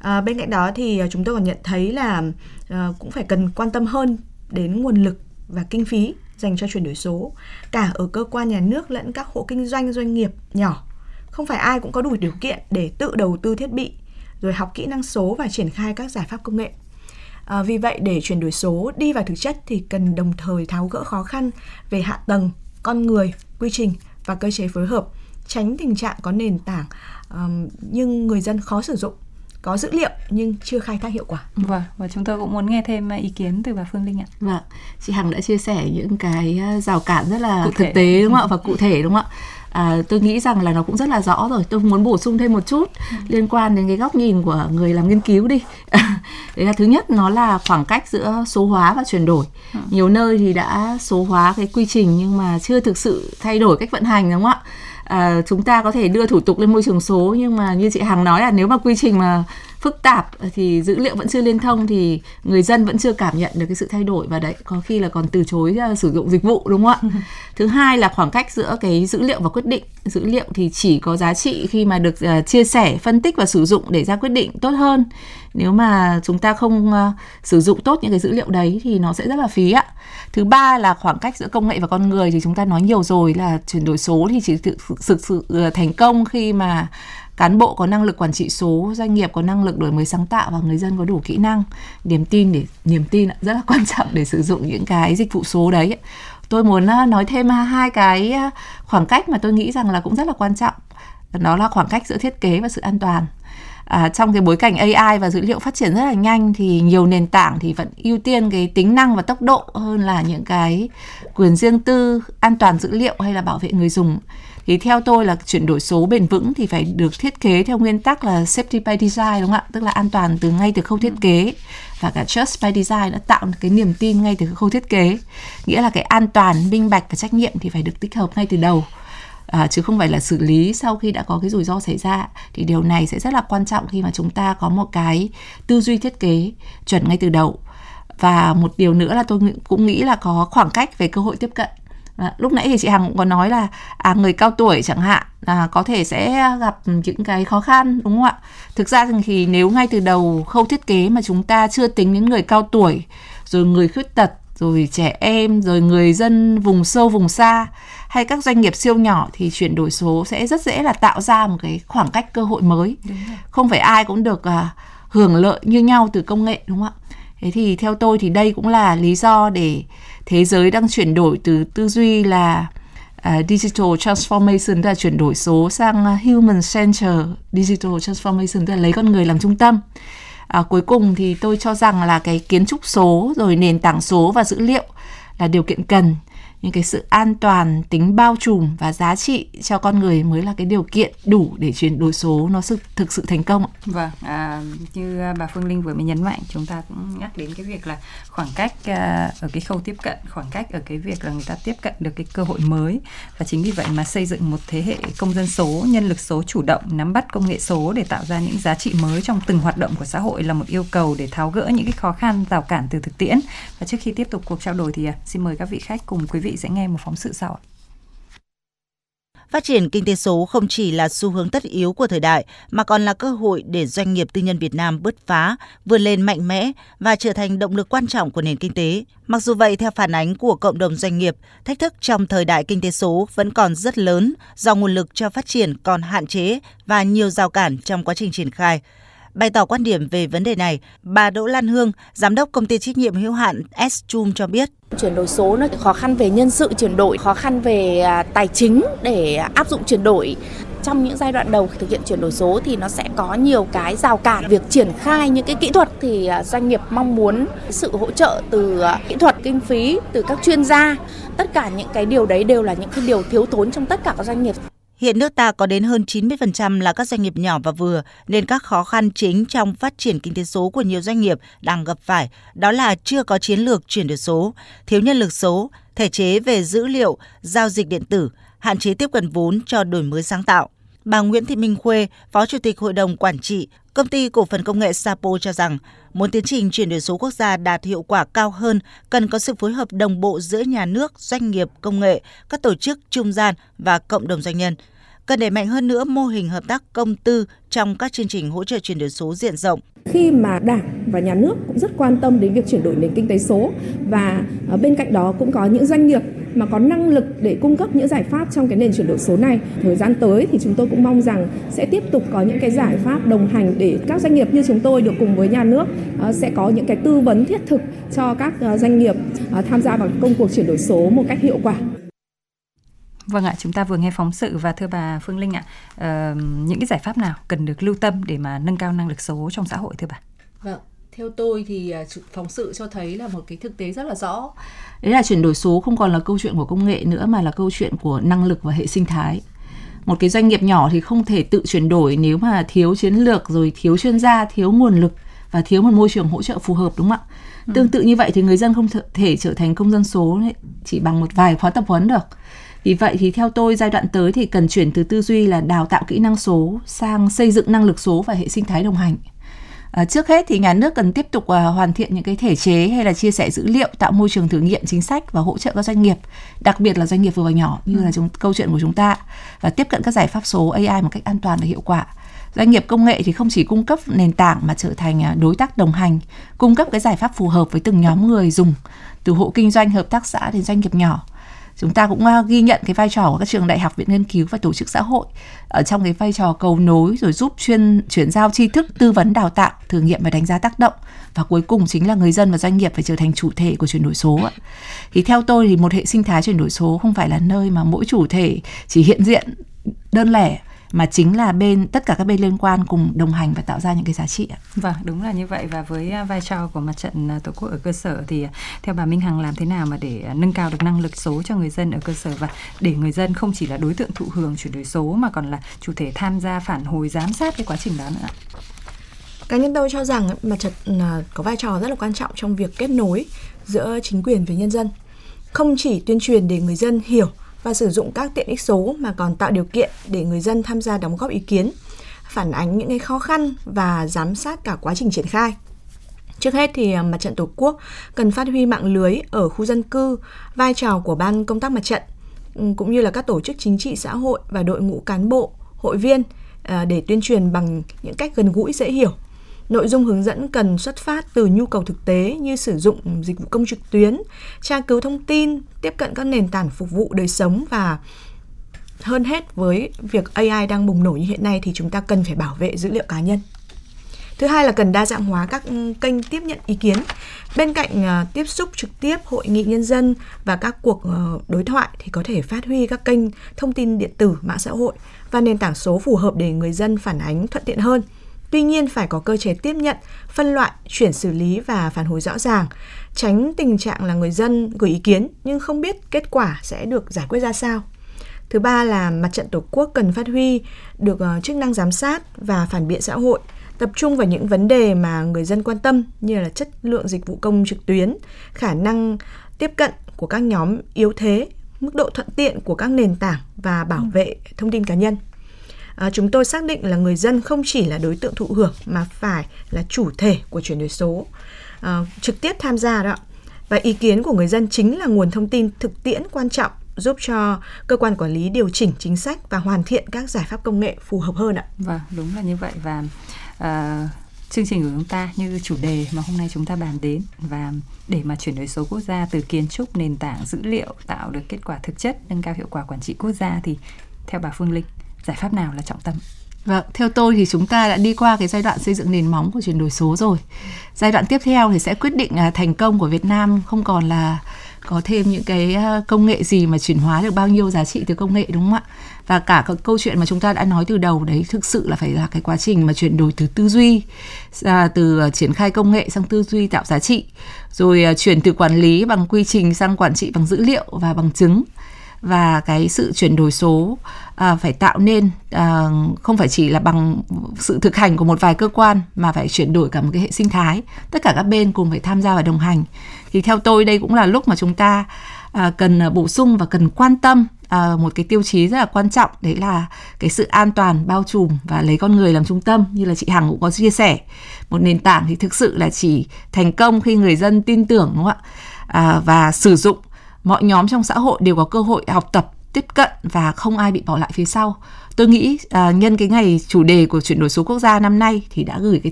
Bên cạnh đó thì chúng tôi còn nhận thấy là cũng phải cần quan tâm hơn đến nguồn lực và kinh phí dành cho chuyển đổi số, cả ở cơ quan nhà nước lẫn các hộ kinh doanh, doanh nghiệp nhỏ. Không phải ai cũng có đủ điều kiện để tự đầu tư thiết bị, rồi học kỹ năng số và triển khai các giải pháp công nghệ. Vì vậy, để chuyển đổi số đi vào thực chất thì cần đồng thời tháo gỡ khó khăn về hạ tầng, con người, quy trình và cơ chế phối hợp, tránh tình trạng có nền tảng nhưng người dân khó sử dụng, có dữ liệu nhưng chưa khai thác hiệu quả. Vâng, và chúng tôi cũng muốn nghe thêm ý kiến từ bà Phương Linh ạ. Vâng, chị Hằng đã chia sẻ những cái rào cản rất là thực tế đúng không ạ, và cụ thể đúng không ạ? Tôi nghĩ rằng là nó cũng rất là rõ rồi. Tôi muốn bổ sung thêm một chút liên quan đến cái góc nhìn của người làm nghiên cứu đi. Đấy là thứ nhất, nó là khoảng cách giữa số hóa và chuyển đổi. Nhiều nơi thì đã số hóa cái quy trình nhưng mà chưa thực sự thay đổi cách vận hành đúng không ạ? Chúng ta có thể đưa thủ tục lên môi trường số, nhưng mà như chị Hằng nói là nếu mà quy trình mà phức tạp thì dữ liệu vẫn chưa liên thông thì người dân vẫn chưa cảm nhận được cái sự thay đổi, và đấy có khi là còn từ chối sử dụng dịch vụ đúng không ạ? Thứ hai là khoảng cách giữa cái dữ liệu và quyết định. Dữ liệu thì chỉ có giá trị khi mà được chia sẻ, phân tích và sử dụng để ra quyết định tốt hơn. Nếu mà chúng ta không sử dụng tốt những cái dữ liệu đấy thì nó sẽ rất là phí ạ. Thứ ba là khoảng cách giữa công nghệ và con người, thì chúng ta nói nhiều rồi là chuyển đổi số thì chỉ thực sự thành công khi mà cán bộ có năng lực quản trị số, doanh nghiệp có năng lực đổi mới sáng tạo và người dân có đủ kỹ năng, niềm tin rất là quan trọng để sử dụng những cái dịch vụ số đấy. Tôi muốn nói thêm hai cái khoảng cách mà tôi nghĩ rằng là cũng rất là quan trọng. Đó là khoảng cách giữa thiết kế và sự an toàn. Trong cái bối cảnh AI và dữ liệu phát triển rất là nhanh thì nhiều nền tảng thì vẫn ưu tiên cái tính năng và tốc độ hơn là những cái quyền riêng tư, an toàn dữ liệu hay là bảo vệ người dùng. Thì theo tôi là chuyển đổi số bền vững thì phải được thiết kế theo nguyên tắc là safety by design đúng không ạ? Tức là an toàn ngay từ khâu thiết kế, và cả trust by design đã tạo cái niềm tin ngay từ khâu thiết kế. Nghĩa là cái an toàn, minh bạch và trách nhiệm thì phải được tích hợp ngay từ đầu. Chứ không phải là xử lý sau khi đã có cái rủi ro xảy ra. Thì điều này sẽ rất là quan trọng khi mà chúng ta có một cái tư duy thiết kế chuẩn ngay từ đầu. Và một điều nữa là tôi cũng nghĩ là có khoảng cách về cơ hội tiếp cận. Lúc nãy thì chị Hằng cũng có nói là người cao tuổi chẳng hạn có thể sẽ gặp những cái khó khăn đúng không ạ? Thực ra thì nếu ngay từ đầu khâu thiết kế mà chúng ta chưa tính đến người cao tuổi, rồi người khuyết tật, rồi trẻ em, rồi người dân vùng sâu vùng xa hay các doanh nghiệp siêu nhỏ thì chuyển đổi số sẽ rất dễ là tạo ra một cái khoảng cách cơ hội mới. Không phải ai cũng được hưởng lợi như nhau từ công nghệ đúng không ạ? Thế thì theo tôi thì đây cũng là lý do để thế giới đang chuyển đổi từ tư duy là digital transformation, tức là chuyển đổi số, sang human centered digital transformation, tức là lấy con người làm trung tâm. Cuối cùng thì tôi cho rằng là cái kiến trúc số, rồi nền tảng số và dữ liệu là điều kiện cần. Nhưng cái sự an toàn, tính bao trùm và giá trị cho con người mới là cái điều kiện đủ để chuyển đổi số nó thực sự thành công. Vâng, như bà Phương Linh vừa mới nhấn mạnh, chúng ta cũng nhắc đến cái việc là khoảng cách ở cái khâu tiếp cận, khoảng cách ở cái việc là người ta tiếp cận được cái cơ hội mới. Và chính vì vậy mà xây dựng một thế hệ công dân số, nhân lực số chủ động nắm bắt công nghệ số để tạo ra những giá trị mới trong từng hoạt động của xã hội là một yêu cầu để tháo gỡ những cái khó khăn, rào cản từ thực tiễn. Và trước khi tiếp tục cuộc trao đổi thì xin mời các vị khách cùng quý vị sẽ nghe một phóng sự sau. Phát triển kinh tế số không chỉ là xu hướng tất yếu của thời đại, mà còn là cơ hội để doanh nghiệp tư nhân Việt Nam bứt phá, vươn lên mạnh mẽ và trở thành động lực quan trọng của nền kinh tế. Mặc dù vậy, theo phản ánh của cộng đồng doanh nghiệp, thách thức trong thời đại kinh tế số vẫn còn rất lớn do nguồn lực cho phát triển còn hạn chế và nhiều rào cản trong quá trình triển khai. Bày tỏ quan điểm về vấn đề này, bà Đỗ Lan Hương, giám đốc công ty trách nhiệm hữu hạn S-Chum cho biết. Chuyển đổi số nó khó khăn về nhân sự chuyển đổi, khó khăn về tài chính để áp dụng chuyển đổi. Trong những giai đoạn đầu thực hiện chuyển đổi số thì nó sẽ có nhiều cái rào cản. Việc triển khai những cái kỹ thuật thì doanh nghiệp mong muốn sự hỗ trợ từ kỹ thuật, kinh phí, từ các chuyên gia. Tất cả những cái điều đấy đều là những cái điều thiếu thốn trong tất cả các doanh nghiệp. Hiện nước ta có đến hơn 90% là các doanh nghiệp nhỏ và vừa, nên các khó khăn chính trong phát triển kinh tế số của nhiều doanh nghiệp đang gặp phải đó là chưa có chiến lược chuyển đổi số, thiếu nhân lực số, thể chế về dữ liệu, giao dịch điện tử, hạn chế tiếp cận vốn cho đổi mới sáng tạo. Bà Nguyễn Thị Minh Khuê, Phó Chủ tịch Hội đồng Quản trị, Công ty Cổ phần Công nghệ Sapo cho rằng, muốn tiến trình chuyển đổi số quốc gia đạt hiệu quả cao hơn, cần có sự phối hợp đồng bộ giữa nhà nước, doanh nghiệp, công nghệ, các tổ chức trung gian và cộng đồng doanh nhân. Cần đẩy mạnh hơn nữa mô hình hợp tác công tư trong các chương trình hỗ trợ chuyển đổi số diện rộng. Khi mà Đảng và Nhà nước cũng rất quan tâm đến việc chuyển đổi nền kinh tế số, và bên cạnh đó cũng có những doanh nghiệp mà có năng lực để cung cấp những giải pháp trong cái nền chuyển đổi số này. Thời gian tới thì chúng tôi cũng mong rằng sẽ tiếp tục có những cái giải pháp đồng hành để các doanh nghiệp như chúng tôi được cùng với nhà nước sẽ có những cái tư vấn thiết thực cho các doanh nghiệp tham gia vào công cuộc chuyển đổi số một cách hiệu quả. Vâng ạ, chúng ta vừa nghe phóng sự và thưa bà Phương Linh ạ, những cái giải pháp nào cần được lưu tâm để mà nâng cao năng lực số trong xã hội thưa bà? Vâng, theo tôi thì phóng sự cho thấy là một cái thực tế rất là rõ. Đấy là chuyển đổi số không còn là câu chuyện của công nghệ nữa mà là câu chuyện của năng lực và hệ sinh thái. Một cái doanh nghiệp nhỏ thì không thể tự chuyển đổi nếu mà thiếu chiến lược, rồi thiếu chuyên gia, thiếu nguồn lực và thiếu một môi trường hỗ trợ phù hợp, đúng không ạ? Tương tự như vậy thì người dân không thể trở thành công dân số chỉ bằng một vài khóa tập huấn được. Vì vậy thì theo tôi giai đoạn tới thì cần chuyển từ tư duy là đào tạo kỹ năng số sang xây dựng năng lực số và hệ sinh thái đồng hành. Trước hết thì nhà nước cần tiếp tục hoàn thiện những cái thể chế hay là chia sẻ dữ liệu, tạo môi trường thử nghiệm chính sách và hỗ trợ các doanh nghiệp, đặc biệt là doanh nghiệp vừa và nhỏ như là câu chuyện của chúng ta, và tiếp cận các giải pháp số AI một cách an toàn và hiệu quả. Doanh nghiệp công nghệ thì không chỉ cung cấp nền tảng mà trở thành đối tác đồng hành, cung cấp cái giải pháp phù hợp với từng nhóm người dùng, từ hộ kinh doanh, hợp tác xã đến doanh nghiệp nhỏ. Chúng ta cũng ghi nhận cái vai trò của các trường đại học, viện nghiên cứu và tổ chức xã hội ở trong cái vai trò cầu nối, rồi giúp chuyển giao tri thức, tư vấn đào tạo, thử nghiệm và đánh giá tác động. Và cuối cùng chính là người dân và doanh nghiệp phải trở thành chủ thể của chuyển đổi số. Thì theo tôi thì một hệ sinh thái chuyển đổi số không phải là nơi mà mỗi chủ thể chỉ hiện diện đơn lẻ, mà chính là tất cả các bên liên quan cùng đồng hành và tạo ra những cái giá trị. Vâng, đúng là như vậy. Và với vai trò của Mặt trận Tổ quốc ở cơ sở thì theo bà Minh Hằng làm thế nào mà để nâng cao được năng lực số cho người dân ở cơ sở, và để người dân không chỉ là đối tượng thụ hưởng chuyển đổi số mà còn là chủ thể tham gia phản hồi, giám sát cái quá trình đó nữa? Cá nhân tôi cho rằng Mặt trận có vai trò rất là quan trọng trong việc kết nối giữa chính quyền với nhân dân. Không chỉ tuyên truyền để người dân hiểu và sử dụng các tiện ích số mà còn tạo điều kiện để người dân tham gia đóng góp ý kiến, phản ánh những cái khó khăn và giám sát cả quá trình triển khai. Trước hết thì Mặt trận Tổ quốc cần phát huy mạng lưới ở khu dân cư, vai trò của ban công tác mặt trận cũng như là các tổ chức chính trị xã hội và đội ngũ cán bộ, hội viên để tuyên truyền bằng những cách gần gũi, dễ hiểu. Nội dung hướng dẫn cần xuất phát từ nhu cầu thực tế như sử dụng dịch vụ công trực tuyến, tra cứu thông tin, tiếp cận các nền tảng phục vụ đời sống, và hơn hết với việc AI đang bùng nổ như hiện nay thì chúng ta cần phải bảo vệ dữ liệu cá nhân. Thứ hai là cần đa dạng hóa các kênh tiếp nhận ý kiến. Bên cạnh tiếp xúc trực tiếp, hội nghị nhân dân và các cuộc đối thoại thì có thể phát huy các kênh thông tin điện tử, mạng xã hội và nền tảng số phù hợp để người dân phản ánh thuận tiện hơn. Tuy nhiên phải có cơ chế tiếp nhận, phân loại, chuyển xử lý và phản hồi rõ ràng, tránh tình trạng là người dân gửi ý kiến nhưng không biết kết quả sẽ được giải quyết ra sao. Thứ ba là Mặt trận Tổ quốc cần phát huy được chức năng giám sát và phản biện xã hội, tập trung vào những vấn đề mà người dân quan tâm như là chất lượng dịch vụ công trực tuyến, khả năng tiếp cận của các nhóm yếu thế, mức độ thuận tiện của các nền tảng và bảo vệ thông tin cá nhân. Chúng tôi xác định là người dân không chỉ là đối tượng thụ hưởng mà phải là chủ thể của chuyển đổi số, trực tiếp tham gia đó. Và ý kiến của người dân chính là nguồn thông tin thực tiễn quan trọng giúp cho cơ quan quản lý điều chỉnh chính sách và hoàn thiện các giải pháp công nghệ phù hợp hơn ạ. Vâng, đúng là như vậy. Và chương trình của chúng ta như chủ đề mà hôm nay chúng ta bàn đến, và để mà chuyển đổi số quốc gia từ kiến trúc, nền tảng, dữ liệu tạo được kết quả thực chất, nâng cao hiệu quả quản trị quốc gia, thì theo bà Phương Linh, giải pháp nào là trọng tâm? Vâng, theo tôi thì chúng ta đã đi qua cái giai đoạn xây dựng nền móng của chuyển đổi số rồi. Giai đoạn tiếp theo thì sẽ quyết định thành công của Việt Nam không còn là có thêm những cái công nghệ gì mà chuyển hóa được bao nhiêu giá trị từ công nghệ, đúng không ạ? Và cả cái câu chuyện mà chúng ta đã nói từ đầu đấy thực sự là phải là cái quá trình mà chuyển đổi từ tư duy, từ triển khai công nghệ sang tư duy tạo giá trị, rồi chuyển từ quản lý bằng quy trình sang quản trị bằng dữ liệu và bằng chứng. Và cái sự chuyển đổi số phải tạo nên không phải chỉ là bằng sự thực hành của một vài cơ quan mà phải chuyển đổi cả một cái hệ sinh thái. Tất cả các bên cùng phải tham gia và đồng hành. Thì theo tôi đây cũng là lúc mà chúng ta cần bổ sung và cần quan tâm một cái tiêu chí rất là quan trọng, đấy là cái sự an toàn, bao trùm và lấy con người làm trung tâm, như là chị Hằng cũng có chia sẻ. Một nền tảng thì thực sự là chỉ thành công khi người dân tin tưởng, đúng không ạ? Và sử dụng, mọi nhóm trong xã hội đều có cơ hội học tập tiếp cận và không ai bị bỏ lại phía sau. Tôi nghĩ nhân cái ngày chủ đề của chuyển đổi số quốc gia năm nay thì đã gửi cái